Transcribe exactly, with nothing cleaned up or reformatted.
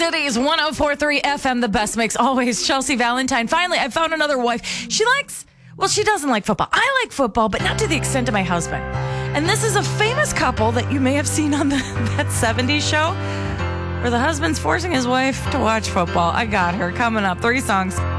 City's one oh four point three F M, the best mix always. Chelsea Valentine. Finally, I found another wife. She likes, well, she doesn't like football. I like football, but not to the extent of my husband. And this is a famous couple that you may have seen on the, that seventies show where the husband's forcing his wife to watch football. I got her coming up. Three songs.